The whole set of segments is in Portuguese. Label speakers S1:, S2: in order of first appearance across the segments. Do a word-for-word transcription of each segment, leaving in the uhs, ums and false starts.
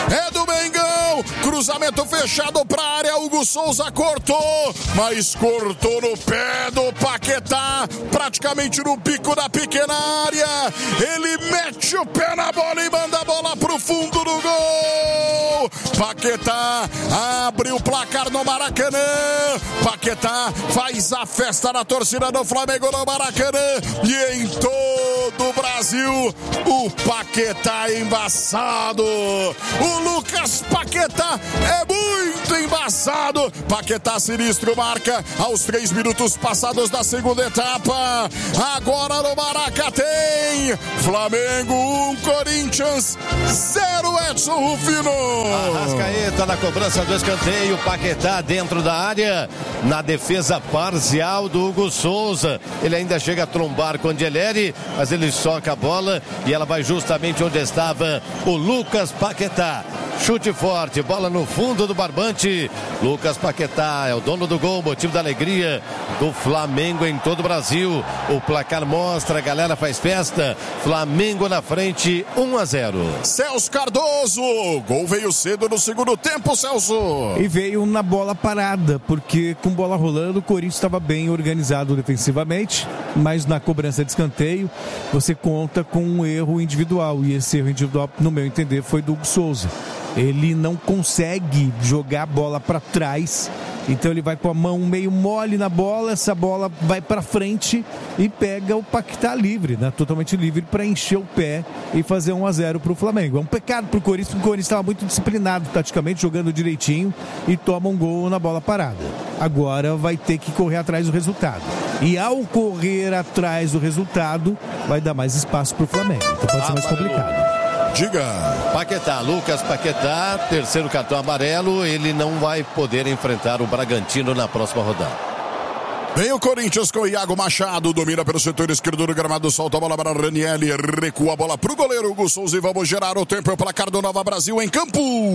S1: é do Mengão, cruzamento fechado pra área, Hugo Souza cortou, mas cortou no pé do Paquetá, praticamente no pico da pequena área, ele mete o pé na bola e manda a bola pro fundo do gol. Paquetá abre o placar no Maracanã, Paquetá faz a festa na torcida do Flamengo no Maracanã e em todo o Brasil o Paquetá é embaçado, o Lucas Paquetá é muito embaçado, Paquetá sinistro marca aos três minutos passados da segunda etapa. Agora no Maraca tem Flamengo um, Corinthians zero, Edson Rufino.
S2: Arrascaeta na cobrança do escanteio, Paquetá dentro da área, na defesa parcial do Hugo Souza, ele ainda chega a trombar com o Angeleri, mas ele soca a bola e ela vai justamente onde estava o Lucas Paquetá. Chute forte, bola no fundo do barbante. Lucas Paquetá é o dono do gol, motivo da alegria do Flamengo em todo o Brasil. O placar mostra, a galera faz festa. Flamengo na frente, um a zero.
S1: Celso Cardoso, gol veio cedo no segundo tempo, Celso.
S3: E veio na bola parada, porque com bola rolando o Corinthians estava bem organizado defensivamente, mas na cobrança de escanteio você conta com um erro individual, e esse erro individual, no meu entender, foi do Hugo Souza. Ele não consegue jogar a bola para trás, então ele vai com a mão meio mole na bola, essa bola vai para frente e pega o Paquetá livre, né? Totalmente livre para encher o pé e fazer um a zero para o Flamengo. É um pecado para o Corinthians, porque o Corinthians estava muito disciplinado taticamente, jogando direitinho e toma um gol na bola parada. Agora vai ter que correr atrás do resultado. E ao correr atrás do resultado, vai dar mais espaço para o Flamengo. Então pode ser mais complicado.
S1: Diga.
S2: Paquetá, Lucas Paquetá, terceiro cartão amarelo, ele não vai poder enfrentar o Bragantino na próxima rodada.
S1: Vem o Corinthians com o Iago Machado, domina pelo setor esquerdo do gramado, solta a bola para Ranieri, recua a bola pro goleiro Hugo Souza e vamos gerar o tempo, é o placar do Nova Brasil em campo.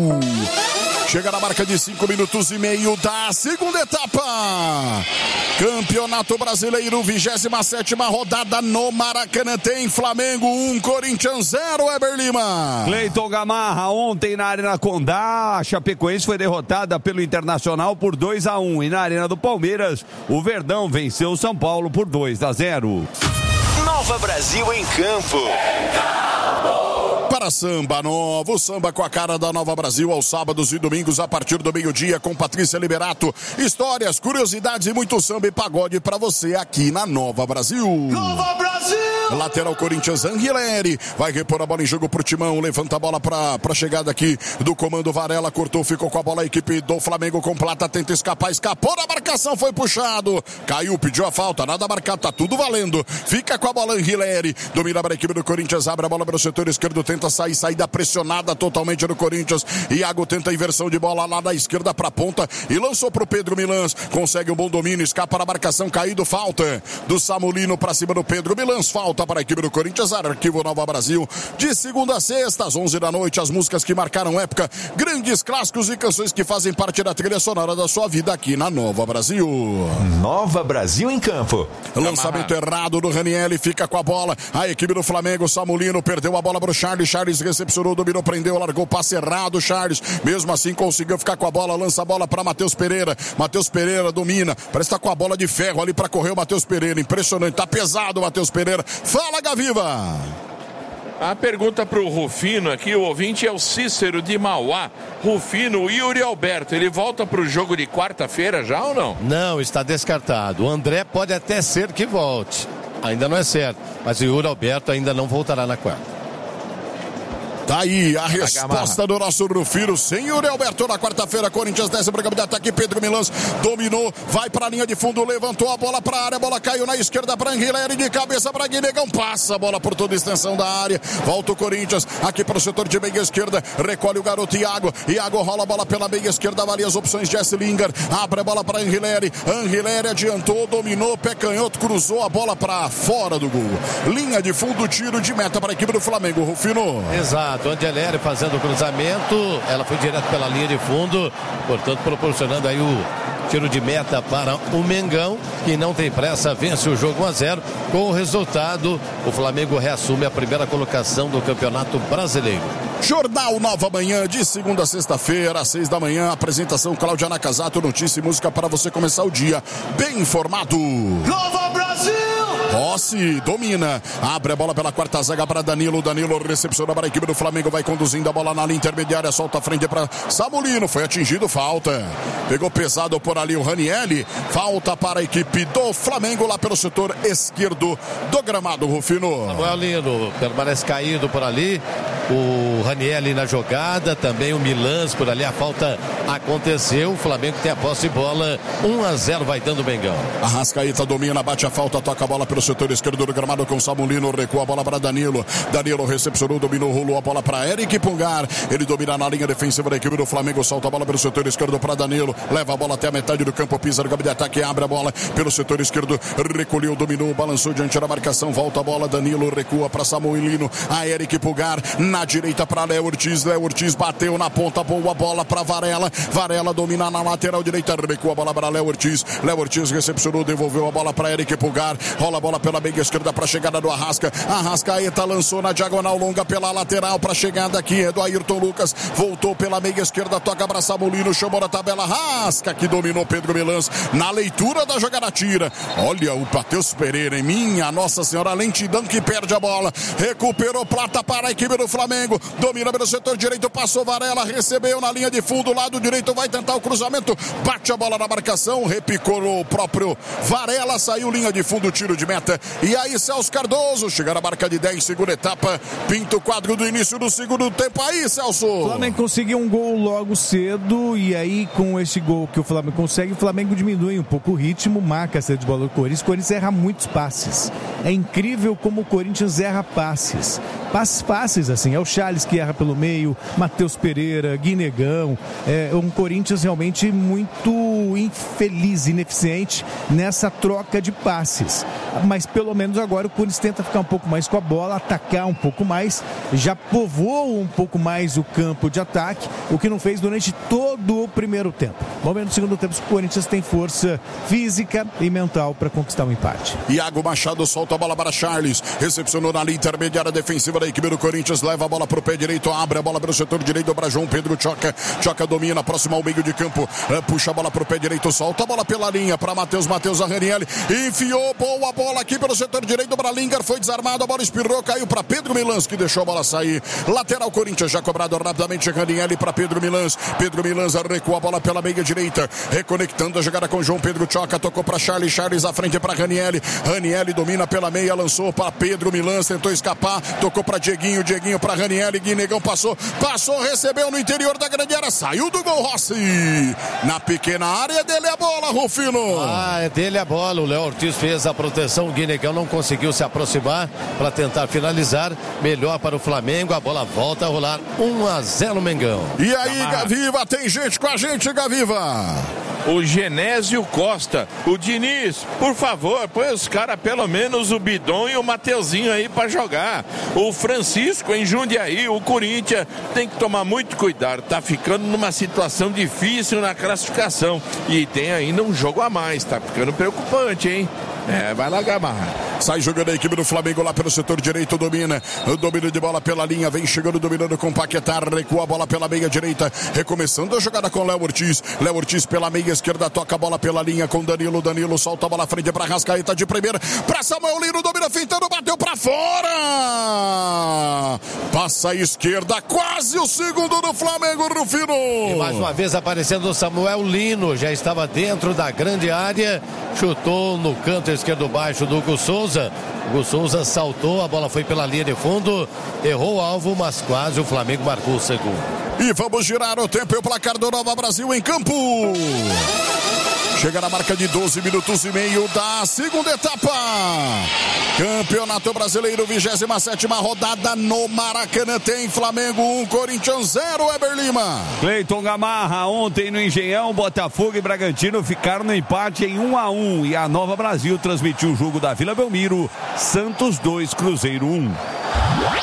S1: Chega na marca de cinco minutos e meio da segunda etapa. Campeonato Brasileiro, vigésima sétima rodada no Maracanã, tem Flamengo um, Corinthians zero, Eber Lima.
S4: Cleiton Gamarra, ontem na Arena Condá, a Chapecoense foi derrotada pelo Internacional por dois a um e na Arena do Palmeiras, o Verdão venceu o São Paulo por dois a zero.
S5: Nova Brasil em campo.
S1: Para Samba Novo, samba com a cara da Nova Brasil aos sábados e domingos a partir do meio-dia com Patrícia Liberato. Histórias, curiosidades e muito samba e pagode para você aqui na Nova Brasil.
S5: Nova Brasil!
S1: Lateral Corinthians, Anguilleri vai repor a bola em jogo pro Timão, levanta a bola pra, pra chegada aqui do comando Varela, cortou, ficou com a bola a equipe do Flamengo com Plata, tenta escapar, escapou da marcação, foi puxado, caiu, pediu a falta, nada marcado, tá tudo valendo, fica com a bola Anguilleri, domina para a equipe do Corinthians, abre a bola para o setor esquerdo, tenta sair, saída pressionada totalmente no Corinthians, Iago tenta a inversão de bola lá da esquerda pra ponta e lançou pro Pedro Milans, consegue um bom domínio, escapa da marcação, caído, falta do Samulino pra cima do Pedro Milans, falta para a equipe do Corinthians, arquivo Nova Brasil, de segunda a sexta, às onze da noite, as músicas que marcaram época, grandes clássicos e canções que fazem parte da trilha sonora da sua vida aqui na Nova Brasil.
S5: Nova Brasil em campo.
S1: Lançamento errado do Ranieri, fica com a bola, a equipe do Flamengo, Samulino perdeu a bola para o Charles, Charles recepcionou, dominou, prendeu, largou, passe errado, Charles, mesmo assim conseguiu ficar com a bola, lança a bola para Matheus Pereira, Matheus Pereira domina, parece que tá com a bola de ferro ali para correr o Matheus Pereira, impressionante, tá pesado o Matheus Pereira. Fala, Gaviva!
S6: A pergunta para o Rufino aqui, o ouvinte é o Cícero de Mauá. Rufino, Yuri Alberto, ele volta para o jogo de quarta-feira já ou não?
S2: Não, está descartado. O André pode até ser que volte. Ainda não é certo, mas o Yuri Alberto ainda não voltará na quarta.
S1: Tá aí a resposta do nosso Rufino. Sem Yuri Alberto na quarta-feira, Corinthians desce para o campo de ataque, Pedro Milans dominou, vai para a linha de fundo, levantou a bola para a área, a bola caiu na esquerda para Anguilleri, de cabeça para Guinegão, passa a bola por toda a extensão da área, volta o Corinthians aqui para o setor de meia esquerda, recolhe o garoto Iago, Iago rola a bola pela meia esquerda, avalia as opções, Jesse Lingard, abre a bola para Anguilleri, Anguilleri adiantou, dominou, pé canhoto, cruzou a bola para fora do gol, linha de fundo, tiro de meta para a equipe do Flamengo, Rufino.
S2: Exato. feito. Angeleri fazendo o cruzamento, ela foi direto pela linha de fundo, portanto proporcionando aí o tiro de meta para o Mengão, que não tem pressa, vence o jogo um a zero. Com o resultado, o Flamengo reassume a primeira colocação do Campeonato Brasileiro.
S1: Jornal Nova Manhã, de segunda a sexta-feira, às seis da manhã. Apresentação Cláudia Nakazato, notícia e música para você começar o dia bem informado.
S5: Nova Brasil!
S1: Rossi domina, abre a bola pela quarta zaga para Danilo. Danilo recepciona para a equipe do Flamengo, vai conduzindo a bola na linha intermediária, solta a frente para Samulino, foi atingido, falta. Pegou pesado por ali o Ranielli, falta para a equipe do Flamengo lá pelo setor esquerdo do gramado, Rufino.
S2: Samuel Lino permanece caído por ali, o Ranielli na jogada, também o Milans por ali, a falta aconteceu, o Flamengo tem a posse de bola, um a zero vai dando o Mengão.
S1: Arrascaeta domina, bate a falta, toca a bola pelo setor esquerdo do gramado com Samulino, recua a bola para Danilo. Danilo recepcionou, dominou, rolou a bola para Eric Pungar. Ele domina na linha defensiva da equipe do Flamengo, solta a bola pelo setor esquerdo para Danilo, leva a bola até a metade do campo, pisa no campo de ataque, abre a bola pelo setor esquerdo, recolheu, dominou, balançou diante da marcação, volta a bola, Danilo recua para Samulino, a Eric Pungar na direita para Léo Ortiz. Léo Ortiz bateu na ponta, boa bola para Varela. Varela domina na lateral direita, recua a bola para Léo Ortiz. Léo Ortiz recepcionou, devolveu a bola para Eric Pungar, rola a bola pela meia esquerda para a chegada do Arrasca. Arrascaeta lançou na diagonal longa pela lateral para a chegada aqui é do Ayrton Lucas. Voltou pela meia esquerda, toca para Samulino, chamou na tabela. Arrasca que dominou Pedro Milans na leitura da jogada, tira. Olha o Matheus Pereira, em minha Nossa Senhora, lentidão que perde a bola. Recuperou Plata para a equipe do Flamengo. Domina pelo setor direito, passou Varela, recebeu na linha de fundo, lado direito, vai tentar o cruzamento. Bate a bola na marcação, repicou o próprio Varela, saiu linha de fundo, tiro de meta. E aí Celso Cardoso, chega na marca de dez, segunda etapa, pinta o quadro do início do segundo tempo. Aí, Celso.
S3: O Flamengo conseguiu um gol logo cedo e aí com esse gol que o Flamengo consegue, o Flamengo diminui um pouco o ritmo, marca a saída de bola do Corinthians. O Corinthians erra muitos passes. É incrível como o Corinthians erra passes. Passes fáceis, assim, é o Charles que erra pelo meio, Matheus Pereira, Guinegão, é um Corinthians realmente muito infeliz, ineficiente nessa troca de passes, mas pelo menos agora o Corinthians tenta ficar um pouco mais com a bola, atacar um pouco mais, já povoou um pouco mais o campo de ataque, o que não fez durante todo o primeiro tempo. Vamos ver no segundo tempo se o Corinthians tem força física e mental para conquistar o um empate.
S1: Iago Machado solta a bola para Charles, recepcionou na linha intermediária defensiva da equipe do Corinthians, leva a bola para o pé direito, abre a bola pelo setor direito para João Pedro Choca, Choca domina, próximo ao meio de campo, puxa a bola para o pé direito, solta a bola pela linha para Matheus, Matheus Arranielli, enfiou, boa bola aqui pelo setor direito para Lingard, foi desarmado, a bola espirrou, caiu para Pedro Milans, que deixou a bola sair, lateral Corinthians, já cobrado rapidamente, Ranielli para Pedro Milans, Pedro Milans recua a bola pela meia direita, reconectando a jogada com João Pedro Choca, tocou para Charles, Charles à frente para Ranielli, Ranielli domina pela meia, lançou para Pedro Milans, tentou escapar, tocou para Dieguinho, Dieguinho para Ranielli, Guinegão passou, passou, recebeu no interior da grande área, saiu do gol Rossi, na pequena área dele a bola, Rufino.
S2: Ah, é dele a bola, o Léo Ortiz fez a proteção, o Guinegão não conseguiu se aproximar para tentar finalizar, melhor para o Flamengo, a bola volta a rolar, um a zero Mengão.
S1: E aí, Gaviva, tem gente com a gente, Gaviva.
S6: O Genésio Costa, o Diniz, por favor, põe os caras pelo menos o Bidon e o Mateuzinho aí pra jogar. O Francisco em Jundiaí, o Corinthians tem que tomar muito cuidado, tá ficando numa situação difícil na classificação e tem ainda um jogo a mais, tá ficando preocupante, hein? É, vai lá, Gamarra.
S1: Sai jogando a equipe do Flamengo lá pelo setor direito, domina, o domínio de bola pela linha, vem chegando, dominando com Paquetá, recua a bola pela meia direita, recomeçando a jogada com Léo Ortiz, Léo Ortiz pela meia esquerda, toca a bola pela linha com Danilo, Danilo solta a bola à frente para Arrascaeta de primeira, para Samuel Lino, domina fintando, bateu para fora, passa a esquerda, quase o segundo do Flamengo, Rufino.
S2: E mais uma vez aparecendo o Samuel Lino, já estava dentro da grande área, chutou no canto esquerdo baixo do Hugo Souza. O Hugo Souza saltou, a bola foi pela linha de fundo, errou o alvo, mas quase o Flamengo marcou o segundo.
S1: E vamos girar o tempo e o placar do Nova Brasil em campo. Chega na marca de doze minutos e meio da segunda etapa. Campeonato Brasileiro, vigésima sétima rodada no Maracanã. Tem Flamengo um, Corinthians zero, Eber Lima.
S4: Cleiton Gamarra, ontem no Engenhão, Botafogo e Bragantino ficaram no empate em um a um. E a Nova Brasil transmitiu o jogo da Vila Belmiro, Santos dois, Cruzeiro um.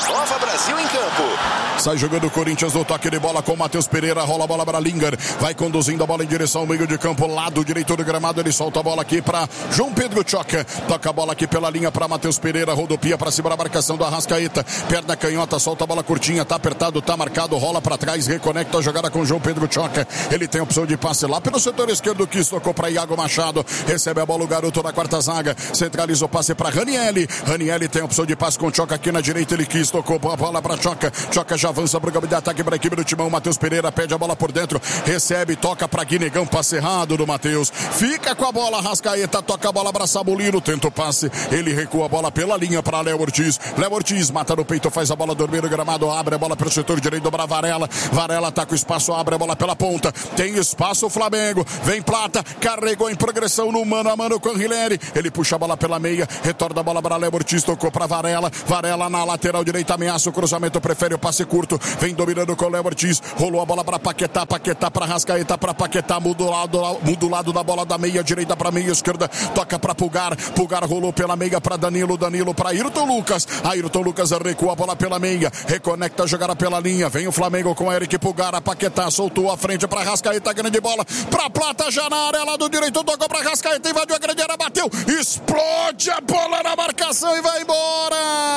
S5: Nova Brasil em campo.
S1: Sai jogando o Corinthians no toque de bola com o Matheus Pereira, rola a bola para Linger, vai conduzindo a bola em direção ao meio de campo, lado direito do gramado, ele solta a bola aqui para João Pedro Choca, toca a bola aqui pela linha para Matheus Pereira, rodopia para cima da marcação do Arrascaeta, perna canhota, solta a bola curtinha, tá apertado, tá marcado, rola para trás, reconecta a jogada com João Pedro Choca, ele tem opção de passe lá pelo setor esquerdo, que tocou para Iago Machado, recebe a bola o garoto da quarta zaga, centraliza o passe para Ranielli, Ranielli tem opção de passe com Choca aqui na direita, ele quis, tocou a bola para Choca, Choca já avança para o campo de ataque para a equipe do Timão, Matheus Pereira pede a bola por dentro, recebe, toca para Guinegão, passe errado do Matheus, fica com a bola, Arrascaeta, toca a bola para Sabulino, tenta o passe, ele recua a bola pela linha para Léo Ortiz, Léo Ortiz mata no peito, faz a bola dormir no gramado, abre a bola pelo setor direito para Varela, Varela tá com espaço, abre a bola pela ponta, tem espaço o Flamengo, vem Plata, carregou em progressão no mano a mano com o Hilary, ele puxa a bola pela meia, retorna a bola para Léo Ortiz, tocou para Varela, Varela na lateral direita, ameaça o cruzamento, prefere o passe curto, vem dominando com o Léo Ortiz, rolou a bola para Paquetá, Paquetá para Rascaeta, para Paquetá, muda o lado, muda o lado da bola da meia direita para meia esquerda, toca para Pulgar, Pulgar rolou pela meia para Danilo, Danilo para Ayrton Lucas, Ayrton Lucas recua a bola pela meia, reconecta a jogada pela linha, vem o Flamengo com Eric Pulgar, a Paquetá soltou a frente para Rascaeta, grande bola para Plata, já na área, lado direito, tocou para Rascaeta, invadiu a grande área, bateu, explode a bola na marcação e vai embora!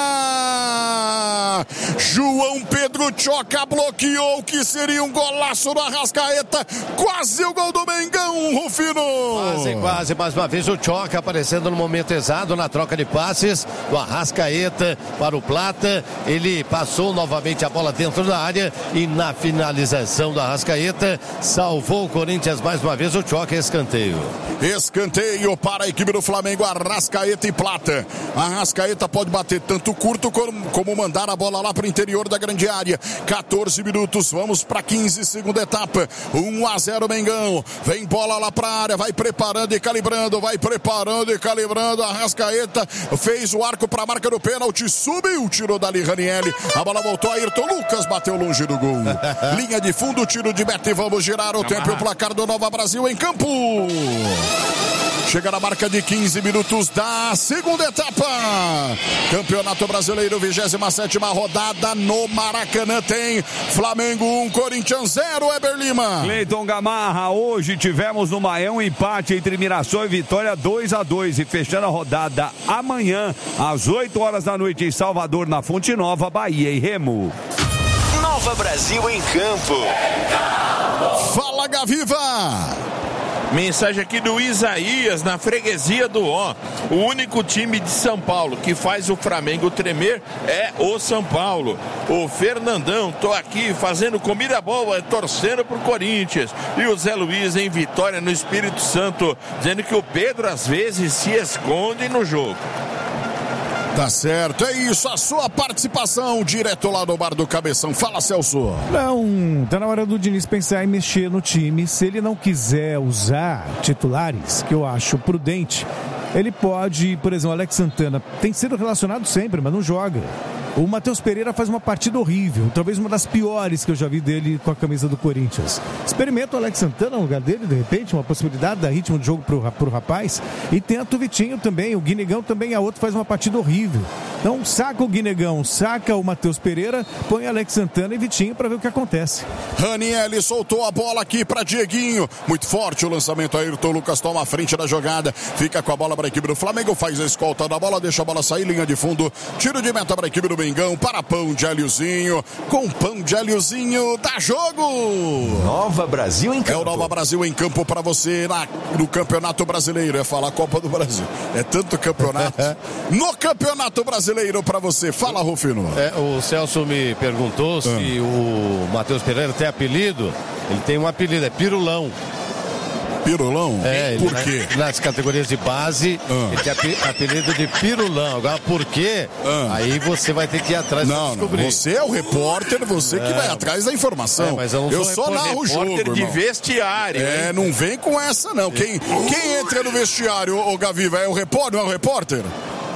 S1: João Pedro Choca bloqueou, que seria um golaço do Arrascaeta, quase o gol do Mengão, Rufino!
S2: Quase, quase, mais uma vez o Choca aparecendo no momento exato na troca de passes do Arrascaeta para o Plata, ele passou novamente a bola dentro da área e na finalização do Arrascaeta salvou o Corinthians mais uma vez, o Choca, escanteio.
S1: Escanteio para a equipe do Flamengo, Arrascaeta e Plata. Arrascaeta pode bater tanto curto como, como mandar a bola lá para o interior da grande área. quatorze minutos, vamos para quinze, segunda etapa. um a zero Mengão. Vem bola lá para a área, vai preparando e calibrando, vai preparando e calibrando. Arrascaeta fez o arco para a marca do pênalti, subiu, tirou dali Ranielli. A bola voltou a Ayrton Lucas, bateu longe do gol. Linha de fundo, tiro de meta e vamos girar o tempo e o placar do Nova Brasil em campo. Chega na marca de quinze minutos da segunda etapa. Campeonato Brasileiro, vigésima sétima rodada no Maracanã. Tem Flamengo um, Corinthians zero, Eber Lima.
S4: Cleiton Gamarra, hoje tivemos no Maé um empate entre Mirassol e Vitória dois a dois. E fechando a rodada amanhã, às oito horas da noite em Salvador, na Fonte Nova, Bahia e Remo.
S5: Nova Brasil em campo.
S1: Fala, Gaviva!
S6: Mensagem aqui do Isaías, na freguesia do Ó. O único time de São Paulo que faz o Flamengo tremer é o São Paulo. O Fernandão, tô aqui fazendo comida boa, torcendo pro Corinthians. E o Zé Luiz em Vitória, no Espírito Santo, dizendo que o Pedro às vezes se esconde no jogo.
S1: Tá certo, é isso, a sua participação direto lá no Bar do Cabeção. Fala, Celso.
S3: Não, tá na hora do Diniz pensar em mexer no time. Se ele não quiser usar titulares, que eu acho prudente, ele pode, por exemplo, o Alex Santana tem sido relacionado sempre, mas não joga. O Matheus Pereira faz uma partida horrível, talvez uma das piores que eu já vi dele com a camisa do Corinthians. Experimenta o Alex Santana no lugar dele, de repente, uma possibilidade, dar ritmo de jogo pro, pro rapaz. E tenta o Vitinho também, o Guinegão também, a outro faz uma partida horrível. Então saca o Guinegão, saca o Matheus Pereira, põe Alex Santana e Vitinho para ver o que acontece.
S1: Ranielli soltou a bola aqui para Dieguinho, muito forte o lançamento, Ayrton Lucas toma a frente da jogada, fica com a bola para a equipe do Flamengo, faz a escolta da bola, deixa a bola sair, linha de fundo, tiro de meta para a equipe do Mengão, para pão de alhozinho, com pão de alhozinho, dá jogo!
S5: Nova Brasil em campo.
S1: É o Nova Brasil em campo para você na, no Campeonato Brasileiro, é falar Copa do Brasil, é tanto campeonato, no Campeonato Brasileiro para você, fala, Rufino.
S2: É, o Celso me perguntou se ah. o Matheus Pereira tem apelido, ele tem um apelido, é Pirulão.
S1: Pirulão?
S2: É,
S1: por
S2: ele,
S1: quê?
S2: Nas categorias de base, ah. ele tem apelido de Pirulão. Agora, por quê? Ah. Aí você vai ter que ir atrás
S1: não,
S2: pra descobrir.
S1: Não, você é o repórter, você é. que vai atrás da informação. É,
S2: mas eu não
S1: eu
S2: sou
S1: só narro o jogo,
S6: repórter de
S1: irmão.
S6: vestiário.
S1: É, hein? Não vem com essa, não. Quem, quem entra no vestiário, o Gaviva, é o repórter, não é o repórter?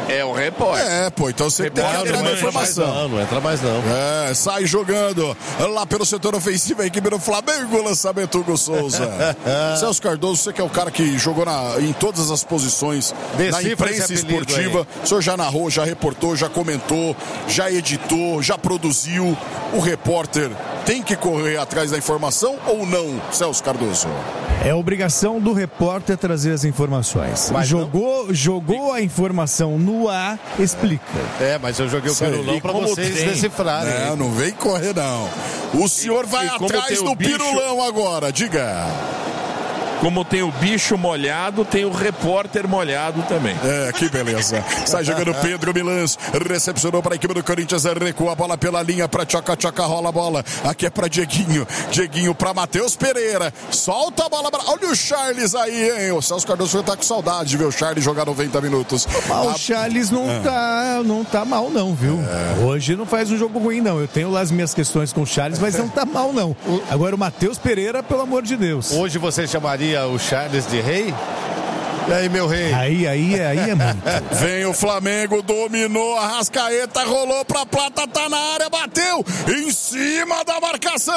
S6: É o repórter.
S1: É, pô, então você tem que
S6: Repórter
S1: entrar na
S6: manja,
S1: informação.
S2: Não, não entra mais não.
S1: É, sai jogando lá pelo setor ofensivo, a equipe do Flamengo, lançamento Hugo Souza. Celso Cardoso, você que é o cara que jogou na, em todas as posições na imprensa esportiva. O senhor já narrou, já reportou, já comentou, já editou, já produziu. O repórter tem que correr atrás da informação ou não, Celso Cardoso?
S3: É obrigação do repórter trazer as informações.
S2: Mas
S3: jogou, jogou a informação no ar, explica.
S2: É, mas eu joguei o pirulão pra vocês
S6: tem.
S2: decifrarem.
S1: Não, não vem correr não. O senhor vai
S6: e como
S1: atrás
S6: tem o
S1: do
S6: bicho-
S1: pirulão agora, diga.
S6: Como tem o bicho molhado, tem o repórter molhado também.
S1: É, que beleza. Sai jogando Pedro Milans. Recepcionou para a equipe do Corinthians. Recua a bola pela linha para Tchaca-Tchaca. Rola a bola. Aqui é para Dieguinho. Dieguinho para Matheus Pereira. Solta a bola. Pra... Olha o Charles aí, hein? O Celso Cardoso tá com saudade de ver o Charles jogar noventa minutos.
S3: Mas
S1: A...
S3: o Charles não,
S1: É.
S3: tá, não tá mal, não, viu? É. Hoje não faz um jogo ruim, não. Eu tenho lá as minhas questões com o Charles, mas não tá mal, não. Agora o Matheus Pereira, pelo amor de Deus.
S2: Hoje você chamaria o Charles de rei? E aí, meu rei?
S3: Aí, aí, aí é muito.
S1: Vem o Flamengo, dominou, a Arrascaeta rolou pra Plata, tá na área, bateu em cima da marcação.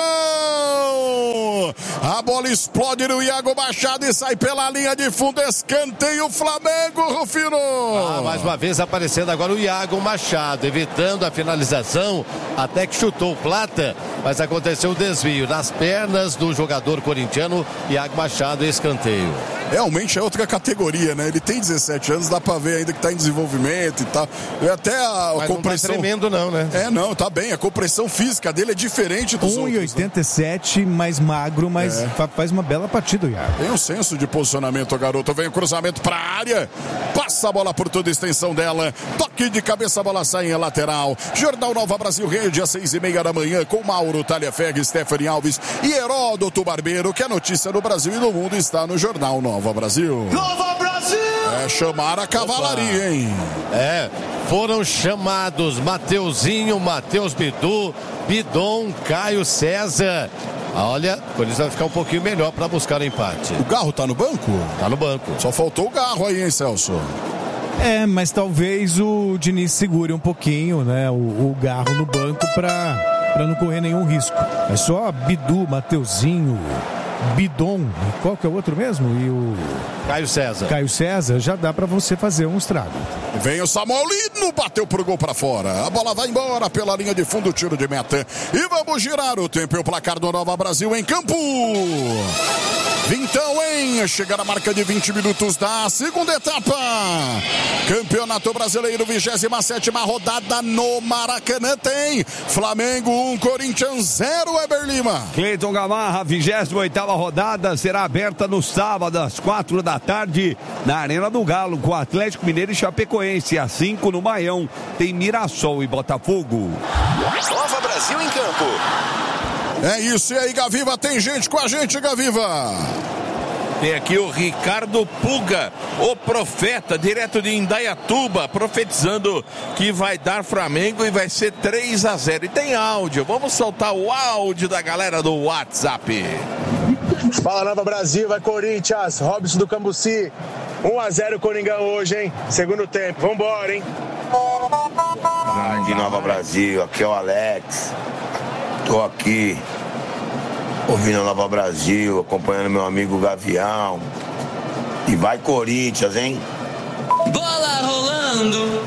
S1: A bola explode no Iago Machado e sai pela linha de fundo, escanteio Flamengo, Rufino.
S2: Ah, mais uma vez aparecendo agora o Iago Machado, evitando a finalização, até que chutou o Plata, mas aconteceu o desvio nas pernas do jogador corintiano, Iago Machado, escanteio.
S1: Realmente é outra categoria, né? Ele tem dezessete anos, dá pra ver ainda que tá em desenvolvimento e tal. E até a
S2: Mas
S1: compressão...
S2: não tá tremendo não, né?
S1: É, não, tá bem. A compressão física dele é diferente dos
S3: um e
S1: outros.
S3: oitenta e sete, né? Mais magro, mas
S1: É.
S3: fa- faz uma bela partida, Iago.
S1: Tem um senso de posicionamento, garoto. Vem o cruzamento pra área. Passa a bola por toda a extensão dela. Toque de cabeça, a bola sai em lateral. Jornal Nova Brasil, Rede, às seis e meia da manhã, com Mauro Talhaferri, Stephanie Alves e Heródoto Barbeiro, que a notícia no Brasil e no mundo está no Jornal Nova Brasil.
S7: Nova Brasil!
S1: É chamar a cavalaria, hein?
S2: É, foram chamados Mateuzinho, Matheus Bidu, Bidon, Caio César. Olha, o Corinthians vai ficar um pouquinho melhor para buscar o empate.
S1: O Garro tá no banco?
S2: Tá no banco.
S1: Só faltou o Garro aí, hein, Celso?
S3: É, mas talvez o Diniz segure um pouquinho, né? O, o Garro no banco pra, pra não correr nenhum risco. É só Bidu, Mateuzinho, Bidon, qual que é o outro mesmo? E o
S2: Caio César.
S3: Caio César, já dá pra você fazer um estrago.
S1: Vem o Samuelino, bateu pro gol pra fora. A bola vai embora pela linha de fundo, tiro de meta. E vamos girar o tempo e o placar do Nova Brasil em campo. Vintão, hein? Chega a marca de vinte minutos da segunda etapa. Campeonato Brasileiro, vigésima sétima rodada no Maracanã. Tem Flamengo um, Corinthians zero, Eber Lima.
S4: Cleiton Gamarra, vigésima oitava rodada, será aberta no sábado, às quatro da tarde, na Arena do Galo, com Atlético Mineiro e Chapecoense. Às cinco no Maião, tem Mirassol e Botafogo.
S5: Nova Brasil em campo.
S1: É isso, e aí, Gaviva? Tem gente com a gente, Gaviva.
S6: Tem aqui o Ricardo Puga, o profeta, direto de Indaiatuba, profetizando que vai dar Flamengo e vai ser três a zero. E tem áudio, vamos soltar o áudio da galera do WhatsApp.
S8: Fala, Nova Brasil, vai Corinthians, Robson do Cambuci, um a zero Coringão hoje, hein? Segundo tempo, vambora, hein?
S9: De Nova Brasil, aqui é o Alex. Tô aqui ouvindo a Nova Brasil, acompanhando meu amigo Gavião. E vai Corinthians, hein?
S7: Bola rolando.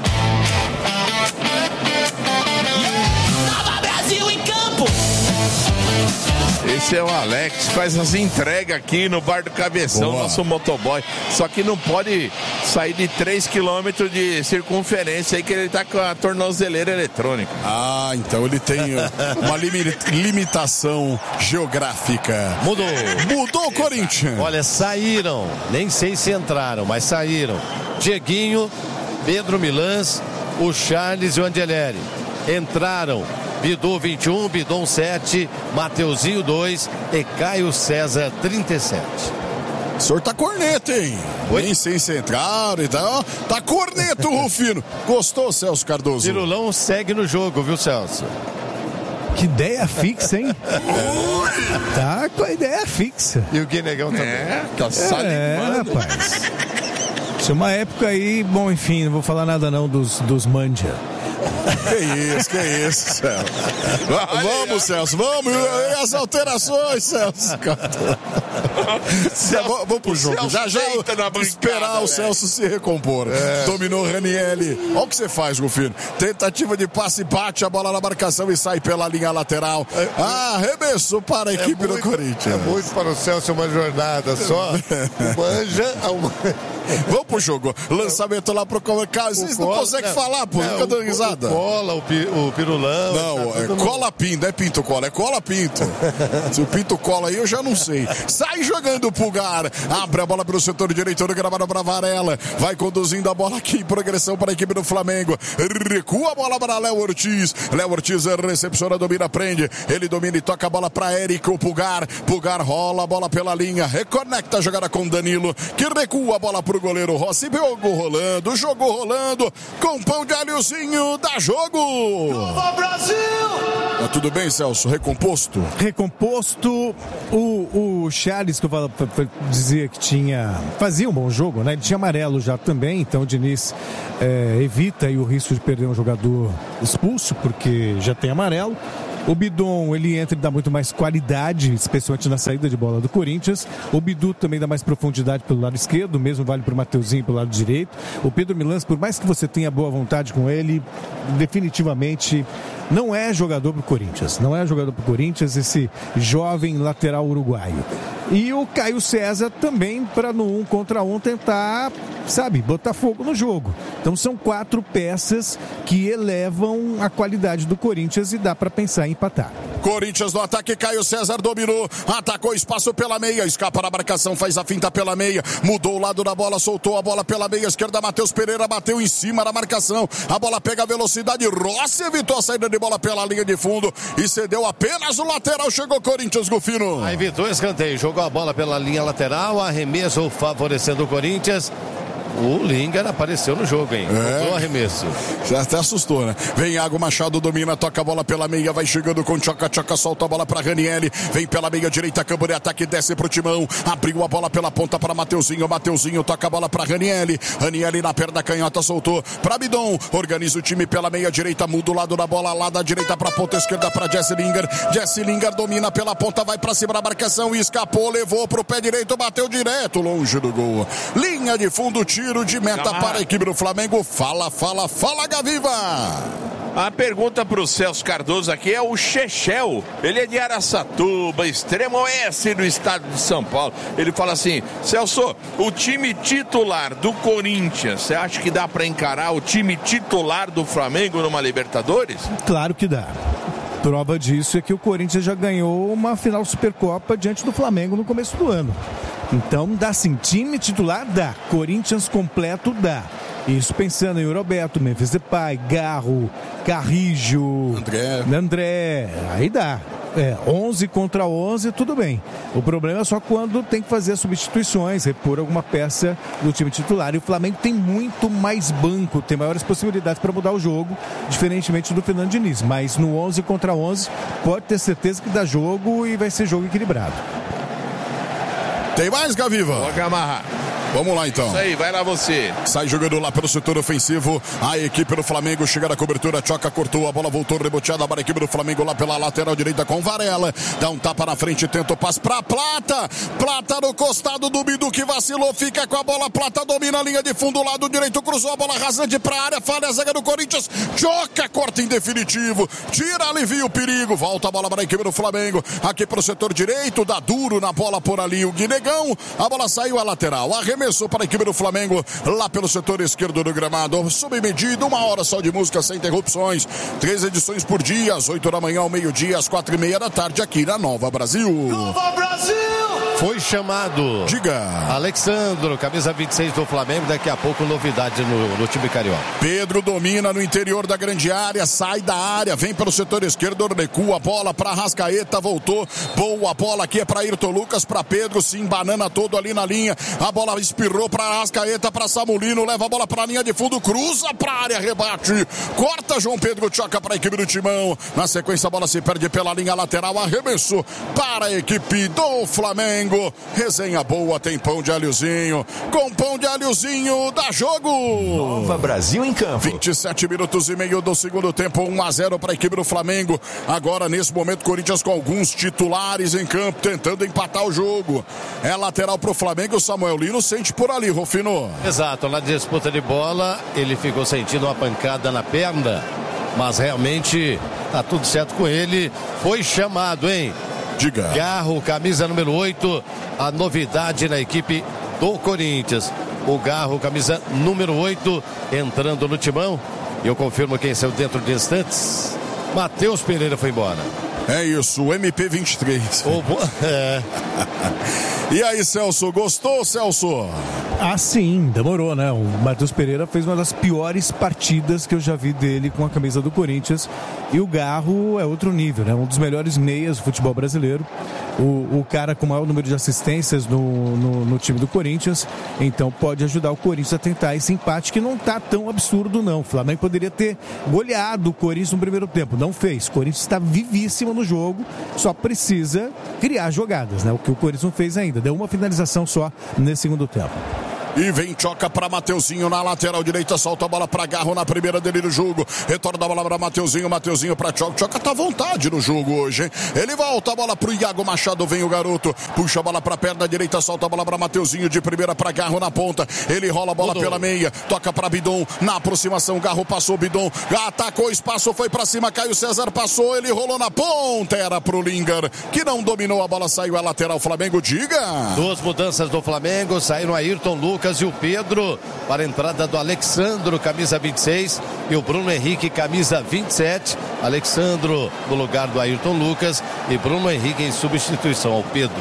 S7: Nova Brasil em campo.
S6: Esse é o Alex, faz as entregas aqui no Bar do Cabeção,
S1: Boa.
S6: nosso motoboy. Só que não pode sair de três quilômetros de circunferência aí, que ele tá com a tornozeleira eletrônica.
S1: Ah, então ele tem uma limi- limitação geográfica.
S2: Mudou.
S1: Mudou o Corinthians.
S2: Olha, saíram, nem sei se entraram, mas saíram. Dieguinho, Pedro Milans, o Charles e o Angeleri. Entraram Bidu vinte e um, Bidon sete, Mateuzinho dois e Caio César trinta e sete.
S1: O senhor tá corneto, hein?
S2: Oi?
S1: Nem sei se entraram e tal. Tá corneto, Rufino. Gostou, Celso Cardoso?
S2: Cirulão segue no jogo, viu, Celso?
S3: Que ideia fixa, hein? Tá com a ideia fixa.
S2: E o Guinegão também.
S6: É, tá
S3: É,
S6: salivando.
S3: rapaz. Tinha uma época aí, bom, enfim, não vou falar nada não dos, dos Mandia.
S1: Que isso, que isso, Celso. Vamos, Celso, vamos. E as alterações, Celso. Celso vamos pro jogo. Já já esperar o Celso se recompor. É. Dominou Ranieri. Olha o que você faz, Rufino. Tentativa de passe, bate a bola na marcação e sai pela linha lateral. Ah, arremessou para a equipe é muito, do Corinthians.
S2: É muito para o Celso uma jornada só. Manja a uma...
S1: Vamos pro jogo. Lançamento lá pro Carlos. Vocês não conseguem falar, pô. Fica dando risada.
S2: O cola, o, pi, o pirulão.
S1: Não, tá é cola pinto, não é pinto cola, é cola pinto. Se o pinto cola aí, eu já não sei. Sai jogando o Pulgar. Abre a bola pelo setor direito do gramado para Varela. Vai conduzindo a bola aqui em progressão para a equipe do Flamengo. Recua a bola para Léo Ortiz. Léo Ortiz recepciona, domina, prende. Ele domina e toca a bola para Érico Pulgar. Pulgar rola a bola pela linha. Reconecta a jogada com Danilo, que recua a bola pro goleiro Rossi. Jogo rolando, jogo rolando. Com pão de alhozinho da jogo.
S7: Nova Brasil!
S1: Tá tudo bem, Celso? Recomposto?
S3: Recomposto. O, o Charles, que eu falo, dizia que tinha... Fazia um bom jogo, né? Ele tinha amarelo já também, então o Diniz é, evita aí o risco de perder um jogador expulso, porque já tem amarelo. O Bidon, ele entra e dá muito mais qualidade, especialmente na saída de bola do Corinthians. O Bidu também dá mais profundidade pelo lado esquerdo, mesmo vale para o Mateuzinho pelo lado direito. O Pedro Milans, por mais que você tenha boa vontade com ele, definitivamente não é jogador para o Corinthians. Não é jogador para o Corinthians, esse jovem lateral uruguaio. E o Caio César também, para no um contra um tentar, sabe, botar fogo no jogo. Então são quatro peças que elevam a qualidade do Corinthians e dá para pensar em empatar.
S1: Corinthians no ataque, Caio César dominou, atacou espaço pela meia, escapa na marcação, faz a finta pela meia, mudou o lado da bola, soltou a bola pela meia esquerda, Matheus Pereira bateu em cima da marcação, a bola pega a velocidade, Rossi evitou a saída de bola pela linha de fundo e cedeu apenas o lateral, chegou Corinthians, Gufino.
S2: Aí evitou escanteio, jogou a bola pela linha lateral, arremesso favorecendo o Corinthians. O Linger apareceu no jogo, hein?
S1: É.
S2: O arremesso.
S1: Já até assustou, né? Vem Iago Machado, domina, toca a bola pela meia, vai chegando com Tchoca, Tchoca, solta a bola para Ranieri, vem pela meia direita, campo de ataque, desce pro Timão, abriu a bola pela ponta para Mateuzinho, Mateuzinho toca a bola para Ranieri, Ranieri na perna canhota, soltou para Bidon, organiza o time pela meia direita, muda o lado da bola, lá da direita para ponta esquerda para Jesse Linger, Jesse Linger domina pela ponta, vai para cima da marcação, escapou, levou pro pé direito, bateu direto, longe do gol. Linha de fundo, tiro de meta Calma. Para a equipe do Flamengo. Fala, fala, fala, Gaviva!
S6: A pergunta para o Celso Cardoso aqui é o Chechel. Ele é de Araçatuba, extremo oeste do estado de São Paulo. Ele fala assim: Celso, o time titular do Corinthians, você acha que dá para encarar o time titular do Flamengo numa Libertadores?
S3: Claro que dá. Prova disso é que o Corinthians já ganhou uma final Supercopa diante do Flamengo no começo do ano. Então dá sim, time titular dá, Corinthians completo dá. Isso pensando em Roberto, Memphis Depay, Garro, Carrijo,
S1: André,
S3: André, aí dá. É, onze contra onze, tudo bem. O problema é só quando tem que fazer as substituições, repor alguma peça do time titular. E o Flamengo tem muito mais banco, tem maiores possibilidades para mudar o jogo, diferentemente do Fernando Diniz. Mas no onze contra onze, pode ter certeza que dá jogo e vai ser jogo equilibrado.
S1: Tem mais, Gaviva?
S6: Pode amarrar.
S1: Vamos lá, então.
S6: Isso aí, vai lá você.
S1: Sai jogando lá pelo setor ofensivo. A equipe do Flamengo chega na cobertura. Tchoca cortou, a bola voltou reboteada para a equipe do Flamengo lá pela lateral direita com Varela. Dá um tapa na frente, tenta o passe para Plata. Plata no costado do Bidu que vacilou. Fica com a bola. Plata domina a linha de fundo, lado direito. Cruzou a bola rasante para a área. Falha a zaga do Corinthians. Tchoca corta em definitivo. Tira, alivia o perigo. Volta a bola para a equipe do Flamengo. Aqui para o setor direito. Dá duro na bola por ali o Guinegão. A bola saiu à lateral. Arremessou para a equipe do Flamengo lá pelo setor esquerdo do gramado. Sob medida, uma hora só de música sem interrupções. Três edições por dia, às oito da manhã, ao meio-dia, às quatro e meia da tarde, aqui na Nova Brasil.
S7: Nova Brasil!
S2: Foi chamado.
S1: Diga.
S2: Alexandro, camisa vinte e seis do Flamengo. Daqui a pouco novidade no, no time carioca.
S1: Pedro domina no interior da grande área, sai da área, vem pelo setor esquerdo, recua a bola para Arrascaeta, voltou. Boa bola aqui é para Ayrton Lucas, para Pedro, se embanana todo ali na linha. A bola espirrou para Arrascaeta, para Samulino, leva a bola para a linha de fundo, cruza para a área, rebate. Corta João Pedro, choca para a equipe do Timão. Na sequência a bola se perde pela linha lateral, arremesso para a equipe do Flamengo. Flamengo. Resenha boa, tem pão de alhozinho. Com pão de alhozinho, dá jogo.
S5: Nova Brasil em campo.
S1: vinte e sete minutos e meio do segundo tempo, um a zero para a equipe do Flamengo. Agora, nesse momento, Corinthians com alguns titulares em campo, tentando empatar o jogo. É lateral para o Flamengo, o Samuel Lino sente por ali, Rufino.
S2: Exato, na disputa de bola, ele ficou sentindo uma pancada na perna, mas realmente tá tudo certo com ele. Foi chamado, hein?
S1: Diga.
S2: Garro, camisa número oito, a novidade na equipe do Corinthians. O Garro, camisa número oito, entrando no timão. E eu confirmo quem saiu dentro de instantes. Matheus Pereira foi embora.
S1: É isso, o M P vinte e três.
S2: O bo... é.
S1: E aí, Celso, gostou, Celso?
S3: Ah, sim, demorou, né? O Matheus Pereira fez uma das piores partidas que eu já vi dele com a camisa do Corinthians. E o Garro é outro nível, né? Um dos melhores meias do futebol brasileiro. O, o cara com o maior número de assistências no, no, no time do Corinthians. Então pode ajudar o Corinthians a tentar esse empate que não tá tão absurdo, não. O Flamengo poderia ter goleado o Corinthians no primeiro tempo. Não fez. O Corinthians está vivíssimo no jogo. Só precisa criar jogadas, né? O que o Corinthians não fez ainda. Deu uma finalização só nesse segundo tempo.
S1: E vem Choca para Mateuzinho na lateral direita, solta a bola para Garro na primeira dele no jogo. Retorna a bola para Mateuzinho, Mateuzinho para Choca. Choca tá à vontade no jogo hoje, hein? Ele volta a bola pro Iago Machado, vem o garoto. Puxa a bola para a perna direita, solta a bola para Mateuzinho de primeira para Garro na ponta. Ele rola a bola pela meia, toca para Bidon na aproximação. Garro passou, Bidon atacou espaço, foi para cima. Caio César passou, ele rolou na ponta. Era pro Lingard, que não dominou a bola, saiu a lateral. Flamengo, diga.
S2: Duas mudanças do Flamengo, saíram Ayrton Lucas e o Pedro para a entrada do Alexandro, camisa vinte e seis, e o Bruno Henrique, camisa vinte e sete. Alexandro no lugar do Ayrton Lucas e Bruno Henrique em substituição ao Pedro.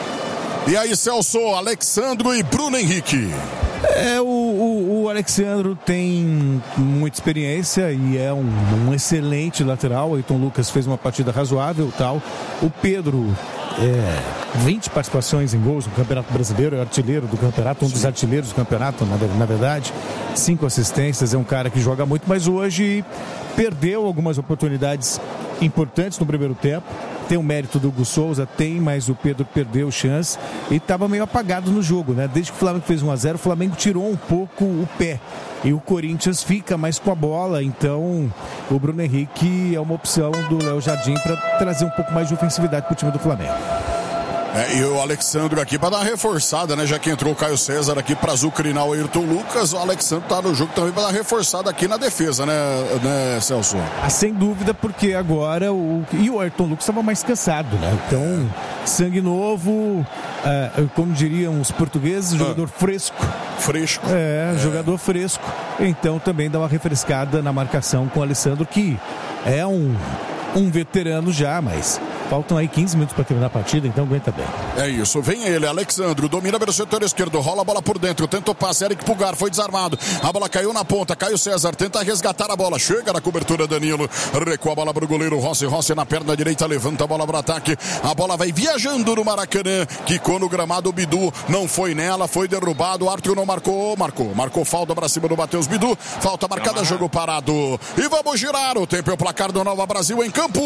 S1: E aí, Celso, Alexandro e Bruno Henrique.
S3: É, o, o, o Alexandro tem muita experiência e é um, um excelente lateral. O Ayrton Lucas fez uma partida razoável, tal. O Pedro, é, vinte participações em gols no Campeonato Brasileiro, é artilheiro do campeonato, um dos artilheiros do campeonato, na, na verdade. Cinco assistências, é um cara que joga muito, mas hoje perdeu algumas oportunidades importantes no primeiro tempo. Tem o mérito do Hugo Souza, tem, mas o Pedro perdeu chance e estava meio apagado no jogo, né? Desde que o Flamengo fez um a zero, o Flamengo tirou um pouco o pé. E o Corinthians fica mais com a bola, então o Bruno Henrique é uma opção do Léo Jardim para trazer um pouco mais de ofensividade para o time do Flamengo.
S1: É, e o Alexandro aqui para dar uma reforçada, né? Já que entrou o Caio César aqui para azucrinar o Ayrton Lucas, o Alexandro tá no jogo também para dar uma reforçada aqui na defesa, né, né, Celso?
S3: Ah, sem dúvida, porque agora o e o Ayrton Lucas estava mais cansado, né? Então, sangue novo, é, como diriam os portugueses, jogador ah. fresco.
S1: Fresco.
S3: É, é, jogador fresco. Então também dá uma refrescada na marcação com o Alexandro, que é um, um veterano já, mas faltam aí quinze minutos para terminar a partida, então aguenta bem.
S1: É isso, vem ele, Alexandro, domina pelo setor esquerdo, rola a bola por dentro, tenta o passe, Eric Pulgar, foi desarmado, a bola caiu na ponta, Caio César tenta resgatar a bola, chega na cobertura Danilo, recua a bola para o goleiro Rossi, Rossi na perna direita, levanta a bola para o ataque, a bola vai viajando no Maracanã, quicou no gramado, o Bidu não foi nela, foi derrubado, o Arthur não marcou, marcou, marcou falta para cima do Matheus Bidu, falta marcada, jogo parado, e vamos girar, o tempo é o placar do Nova Brasil em campo,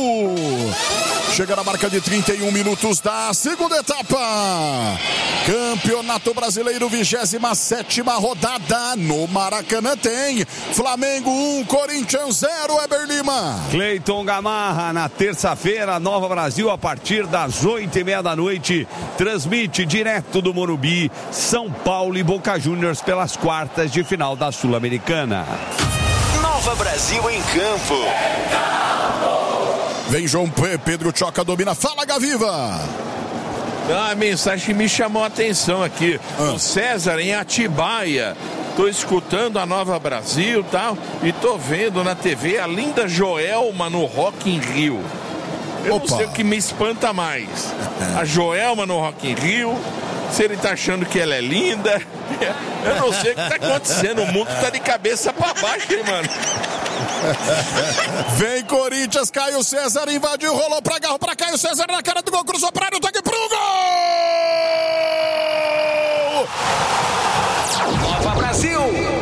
S1: chega na marca de trinta e um minutos da segunda etapa. Campeonato Brasileiro, vigésima sétima rodada. No Maracanã tem Flamengo um, Corinthians zero, Eber Lima.
S4: Cleiton Gamarra, na terça-feira, Nova Brasil, a partir das oito e meia da noite, transmite direto do Morumbi, São Paulo e Boca Juniors pelas quartas de final da Sul-Americana.
S5: Nova Brasil em campo.
S1: Vem João P. Pedro Choca, domina. Fala, Gaviva.
S6: A mensagem que me chamou a atenção aqui. Ah. O César em Atibaia. Tô escutando a Nova Brasil e tal. E tô vendo na T V a linda Joelma no Rock in Rio. Eu Opa. não sei o que me espanta mais. A Joelma no Rock in Rio. Se ele tá achando que ela é linda. Eu não sei o que tá acontecendo. O mundo tá de cabeça pra baixo, hein, mano?
S1: Vem Corinthians, Caio César invadiu, rolou pra Garro, pra Caio César na cara do gol, cruzou pra área, toque pro gol!
S5: Nova Brasil!